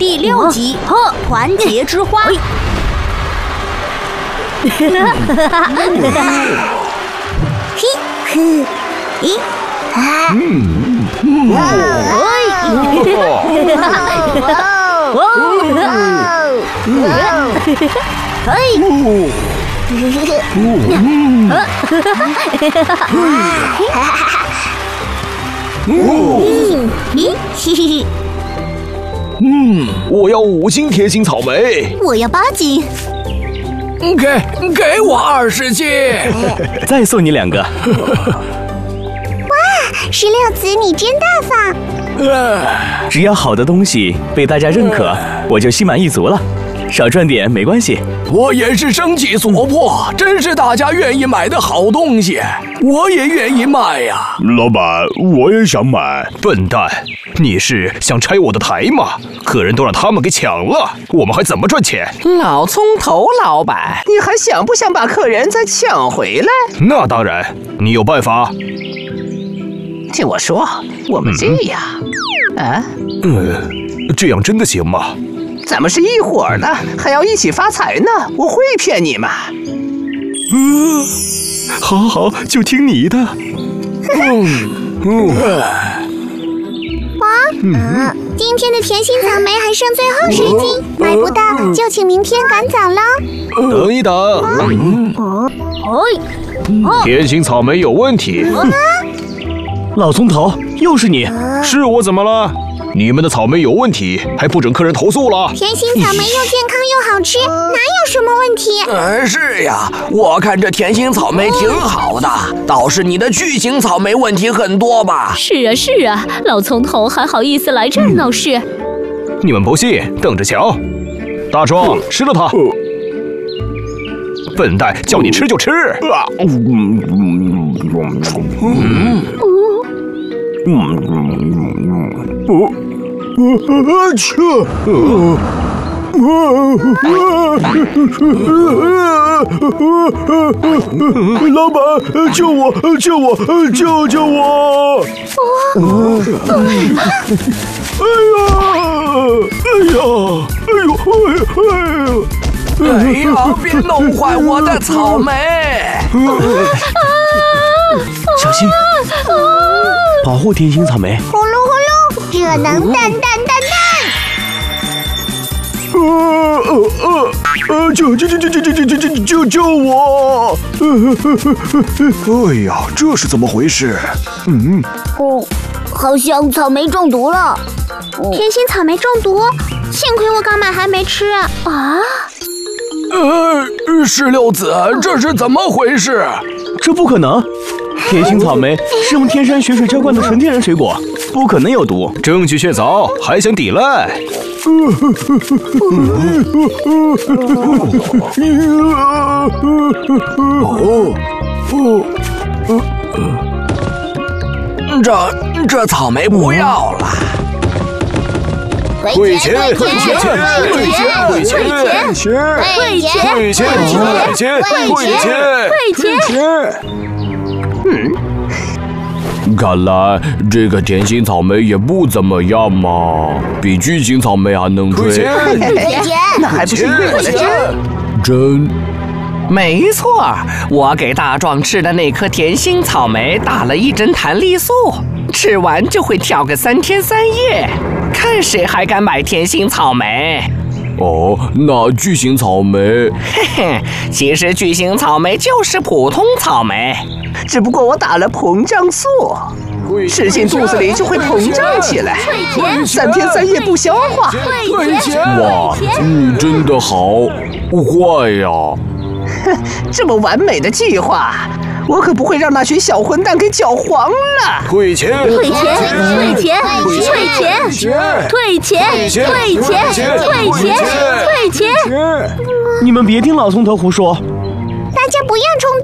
第6集团结之花。 我要5斤甜心草莓。 我要8斤。 给我20斤。 再送你2个。 16子，你真大方。 只要好的东西被大家认可，我就心满意足了。少赚点没关系。 我也是生气所迫，真是大家愿意买的好东西，我也愿意卖呀。 老板，我也想买。笨蛋，你是想拆我的台吗？客人都让他们给抢了，我们还怎么赚钱？ 老葱头老板，你还想不想把客人再抢回来？ 那当然，你有办法？ 听我说，我们这样， 这样真的行吗？ 咱们是一伙的，还要一起发财呢，我会骗你吗？ 好，就听你的。 今天的甜心草莓还剩最后10斤，买不到就请明天赶早喽。 等一等，甜心草莓有问题。 老葱头，又是你？ 是我怎么了？你们的草莓有问题，还不准客人投诉了？ 甜心草莓又健康又好吃，哪有什么问题？ 是呀，我看这甜心草莓挺好的，倒是你的巨型草莓问题很多吧？ 是啊，老葱头还好意思来这儿闹事？ 你们不信，等着瞧。大壮，吃了它。笨蛋，叫你吃就吃。 老板，救我！救我！ 哎呀，别弄坏我的草莓！ 小心，保护甜心草莓。 呼噜呼噜，热能蛋！ 救我！ 哎呀，这是怎么回事？ 好像草莓中毒了。 甜心草莓中毒，幸亏我刚买还没吃啊。 16子，这是怎么回事？ 这不可能，甜心草莓是用天山雪水浇灌的纯天然水果，不可能有毒。 证据确凿，还想抵赖？ 这草莓不要了。 退钱！ 看来这个甜心草莓也不怎么样嘛，比巨型草莓还能吹。 那还不是因为我的真？ 没错，我给大壮吃的那颗甜心草莓打了1针弹力素，吃完就会跳个3天3夜，看谁还敢买甜心草莓。 哦，那巨型草莓？ 嘿嘿，其实巨型草莓就是普通草莓，只不过我打了膨胀素，吃进肚子里就会膨胀起来，3天3夜不消化。 退钱！哇，你真的好坏呀！ 这么完美的计划，我可不会让那群小混蛋给搅黄了。 退钱！ 你们别听老葱头胡说，